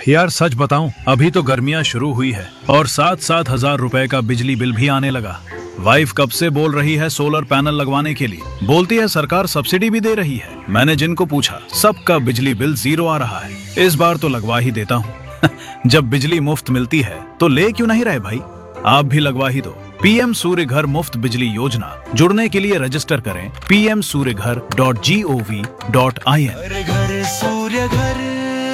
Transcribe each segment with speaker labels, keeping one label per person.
Speaker 1: यार सच बताऊं, अभी तो गर्मियां शुरू हुई है और 7,000 रुपए का बिजली बिल भी आने लगा। वाइफ कब से बोल रही है सोलर पैनल लगवाने के लिए। बोलती है सरकार सब्सिडी भी दे रही है। मैंने जिनको पूछा सबका बिजली बिल 0 आ रहा है। इस बार तो लगवा ही देता हूँ। जब बिजली मुफ्त मिलती है तो ले क्यों नहीं रहे भाई, आप भी लगवा ही दो। पीएम सूर्य घर मुफ्त बिजली योजना, जुड़ने के लिए रजिस्टर करें pmsuryaghar.gov.in।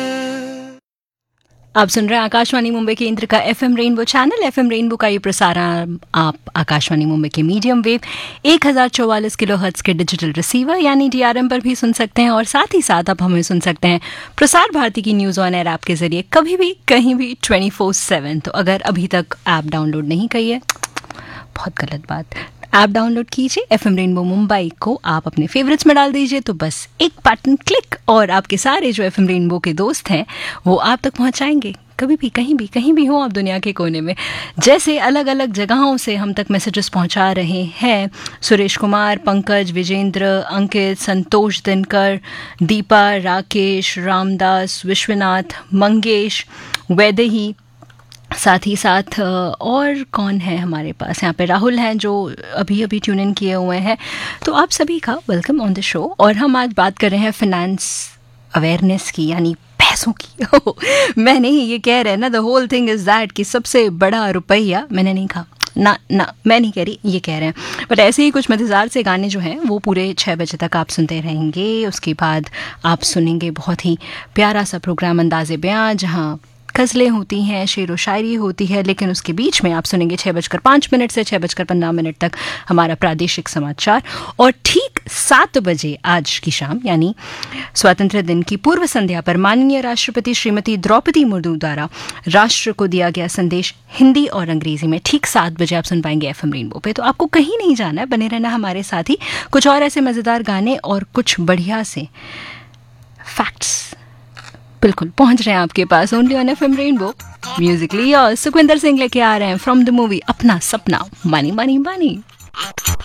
Speaker 2: आप सुन रहे हैं आकाशवाणी मुंबई केंद्र का FM rainbow channel. FM rainbow का ये प्रसारण आप आकाशवाणी मुंबई के मीडियम वेव 1044 किलोहर्ट्ज के डिजिटल रिसीवर यानी डीआरएम पर भी सुन सकते हैं और साथ ही साथ आप हमें सुन सकते हैं प्रसार भारती की न्यूज़ ऑन एयर ऐप के जरिए कभी भी कहीं भी 24/7। तो अगर अभी तक ऐप डाउनलोड नहीं की है, बहुत गलत बात, ऐप डाउनलोड कीजिए। एफएम रेनबो मुंबई को आप अपने फेवरेट्स में डाल दीजिए, तो बस एक बटन क्लिक और आपके सारे जो एफएम रेनबो के दोस्त हैं वो आप तक पहुंचाएंगे। कभी भी कहीं भी हो आप दुनिया के कोने में। जैसे अलग अलग जगहों से हम तक मैसेजेस पहुंचा रहे हैं सुरेश कुमार, पंकज, विजेंद्र, अंकित, संतोष, दिनकर, दीपा, राकेश, रामदास, विश्वनाथ, मंगेश, वैदेही, साथ ही साथ और कौन है हमारे पास, यहाँ पे राहुल हैं जो अभी ट्यून इन किए हुए हैं। तो आप सभी का वेलकम ऑन द शो। और हम आज बात कर रहे हैं फाइनेंस अवेयरनेस की, यानी पैसों की। मैंने ही ये कह रहे हैं ना, the whole thing is that कि सबसे बड़ा रुपया, मैंने नहीं कहा ना, मैं नहीं कह रही, ये कह रहे हैं। बट ऐसे ही कुछ मज़ेदार से गाने जो हैं वो पूरे 6 बजे तक आप सुनते रहेंगे। उसके बाद आप सुनेंगे बहुत ही प्यारा सा प्रोग्राम अंदाज़े बयां, जहाँ गज़लें होती हैं, शेर व शायरी होती है, लेकिन उसके बीच में आप सुनेंगे 6:05 से 6:15 तक हमारा प्रादेशिक समाचार। और ठीक 7 बजे आज की शाम यानी स्वतंत्रता दिन की पूर्व संध्या पर माननीय राष्ट्रपति श्रीमती द्रौपदी मुर्मू द्वारा राष्ट्र को दिया गया संदेश हिंदी और अंग्रेजी में ठीक 7 बजे आप सुन पाएंगे एफएम रेनबो पे। तो आपको कहीं नहीं जाना है, बने रहना हमारे साथ ही। कुछ और ऐसे मज़ेदार गाने और कुछ बढ़िया से फैक्ट्स बिल्कुल पहुंच रहे हैं आपके पास only on FM rainbow Musically. और सुखविंदर सिंह लेके आ रहे हैं फ्रॉम द मूवी अपना सपना, मानी मानी मानी।